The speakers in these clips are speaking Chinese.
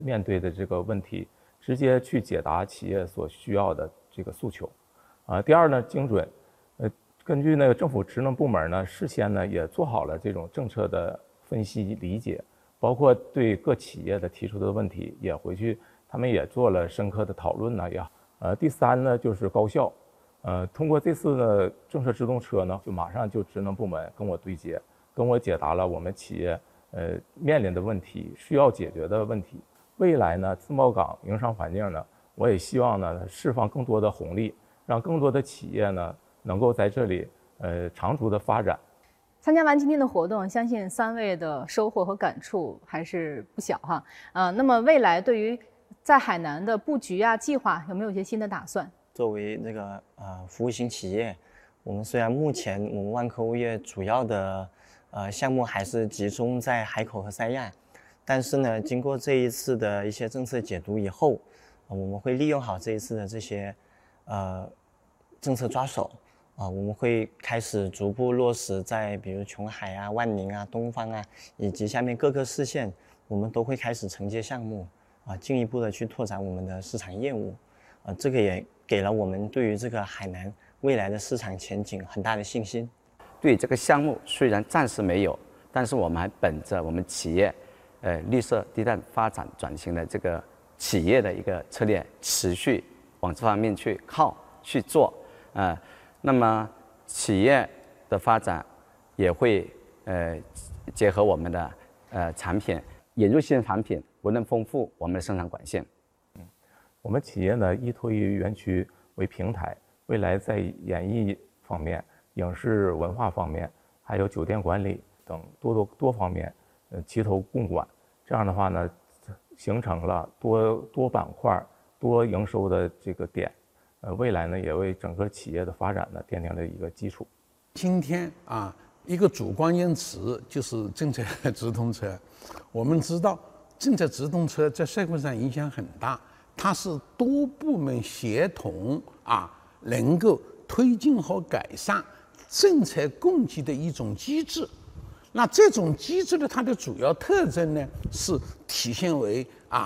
面对的这个问题，直接去解答企业所需要的这个诉求。第二呢，精准，根据那个政府职能部门呢，事先呢也做好了这种政策的分析理解，包括对各企业的提出的问题也回去，他们也做了深刻的讨论呢呀。第三呢就是高效，通过这次的政策直通车呢，就马上就职能部门跟我对接，跟我解答了我们企业面临的问题，需要解决的问题。未来呢，自贸港营商环境呢，我也希望呢释放更多的红利，让更多的企业呢能够在这里长足的发展。 参加完今天的活动，相信3位的收获和感触还是不小哈。那么未来对于在海南的布局啊、计划，有没有一些新的打算？ 作为这个服务型企业，我们虽然目前我们万科物业主要的项目还是集中在海口和三亚，但是呢，经过这一次的一些政策解读以后，我们会利用好这一次的这些政策抓手我们会开始逐步落实在比如琼海啊、万宁啊、东方啊以及下面各个市县，我们都会开始承接项目进一步的去拓展我们的市场业务这个也给了我们对于这个海南未来的市场前景很大的信心。 对这个项目虽然暂时没有，但是我们还本着我们企业绿色低碳发展转型的这个企业的一个策略，持续往这方面去做那么企业的发展也会结合我们的产品，引入新产品，不断丰富我们的生产管线。 我们企业呢依托于园区为平台，未来在演艺方面、影视文化方面，还有酒店管理等多方面齐头共管。这样的话呢，形成了多板块、多营收的这个点。未来呢，也为整个企业的发展呢奠定了一个基础。 今天一个主关键词就是政策直通车。我们知道，政策直通车在社会上影响很大，它是多部门协同能够推进和改善政策供给的一种机制。那这种机制的它的主要特征呢，是体现为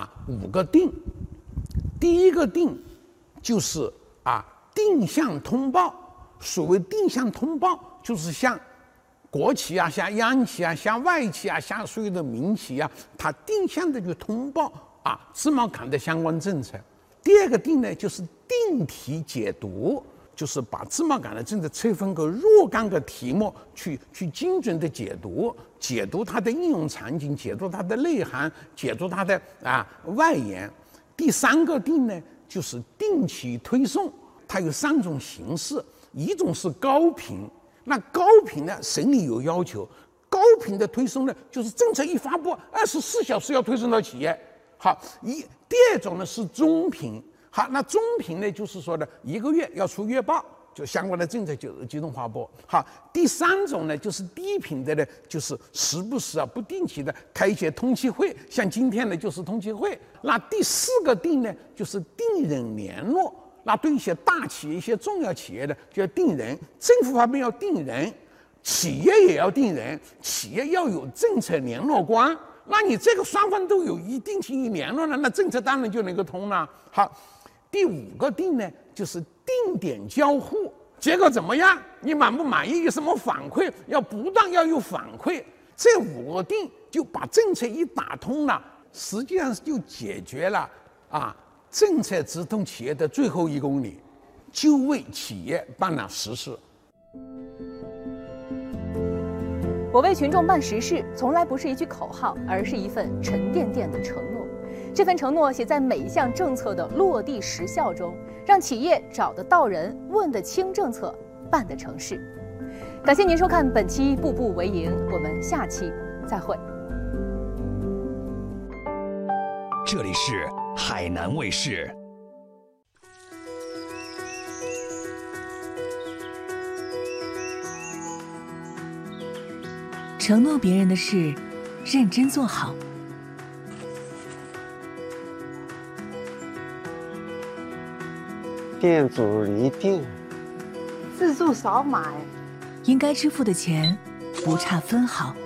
5个定。第一个定就是定向通报。所谓定向通报，就是向国企像央企像外企像所有的民企它定向的去通报自贸港的相关政策。第二个定呢，就是定题解读，就是把自贸港的政策拆分个若干个题目去精准的解读它的应用场景，解读它的内涵，解读它的外延。第三个定呢，就是定期推送，它有3种形式，一种是高频，那高频呢省里有要求，高频的推送呢就是政策一发布24小时要推送到企业。好，第二种呢是中频。好，那中频呢就是说的1个月要出月报，就相关的政策就集中发布。好，第3种呢就是低频的呢，就是时不时不定期的开一些通气会，像今天呢就是通气会。那第4个定呢就是定人联络，那对一些大企业、一些重要企业呢就要定人，政府方面要定人，企业也要定人，企业要有政策联络官。那你这个双方都有一定期联络了，那政策当然就能够通了。好，第5个定呢，就是定点交互，结果怎么样？你满不满意？有什么反馈？要不断要有反馈。这5个定就把政策一打通了，实际上就解决了政策直通企业的最后1公里，就为企业办了实事。 我为群众办实事，从来不是一句口号，而是一份沉甸甸的承诺。这份承诺写在每一项政策的落地实效中，让企业找得到人，问得清政策，办得成事。感谢您收看本期《步步为营》，我们下期再会。 这里是海南卫视。 承诺别人的事，认真做好。 店主离店， 自助扫码。 应该支付的钱，不差分毫。